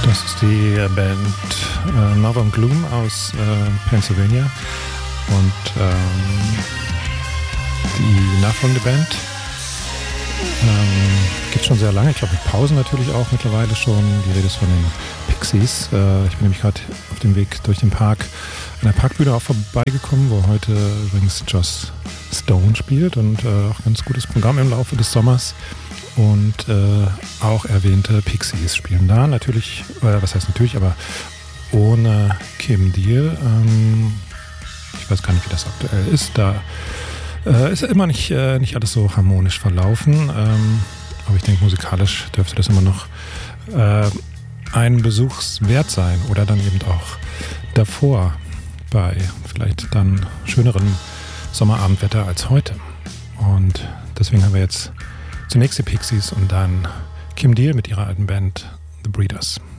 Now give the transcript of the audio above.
Das ist die Band Novum Gloom aus Pennsylvania und die nachfolgende Band gibt es schon sehr lange, ich glaube mit Pausen natürlich auch mittlerweile schon. Die Rede ist von den Pixies. Ich bin nämlich gerade auf dem Weg durch den Park an der Parkbühne auch vorbeigekommen, wo heute übrigens Joss Stone spielt und auch ganz gutes Programm im Laufe des Sommers. Und auch erwähnte Pixies spielen da. Natürlich, was heißt natürlich, aber ohne Kim Deal. Ich weiß gar nicht, wie das aktuell ist. Da ist immer nicht alles so harmonisch verlaufen. Aber ich denke, musikalisch dürfte das immer noch ein Besuchswert sein. Oder dann eben auch davor bei vielleicht dann schöneren Sommerabendwetter als heute. Und deswegen haben wir jetzt zunächst die Pixies und dann Kim Deal mit ihrer alten Band The Breeders.